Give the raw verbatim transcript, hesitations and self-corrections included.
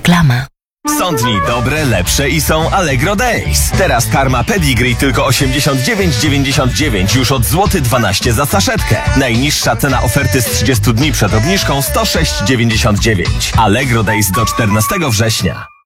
Reklama. Są dni dobre, lepsze i są Allegro Days. Teraz karma Pedigree tylko osiemdziesiąt dziewięć dziewięćdziesiąt dziewięć już od złoty dwanaście za saszetkę. Najniższa cena oferty z trzydziestu dni przed obniżką sto sześć dziewięćdziesiąt dziewięć. Allegro Days do czternastego września.